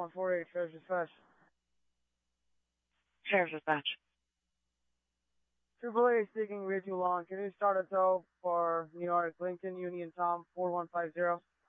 148, Sheriff's Dispatch. Sheriff's Dispatch. AAA speaking way too long. Can you start a tow for New York, Lincoln, Union Tom, 4150?